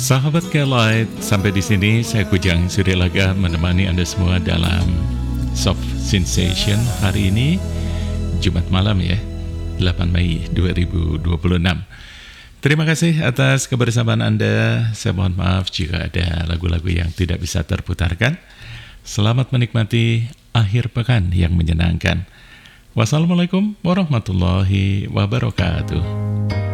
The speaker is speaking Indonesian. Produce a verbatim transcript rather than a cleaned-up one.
Sahabat Kelight, sampai di sini saya Kujang Suryalaga menemani Anda semua dalam Soft Sensation hari ini, Jumat malam ya, delapan Mei dua ribu dua puluh enam. Terima kasih atas kebersamaan Anda. Saya mohon maaf jika ada lagu-lagu yang tidak bisa terputarkan. Selamat menikmati akhir pekan yang menyenangkan. Wassalamualaikum warahmatullahi wabarakatuh.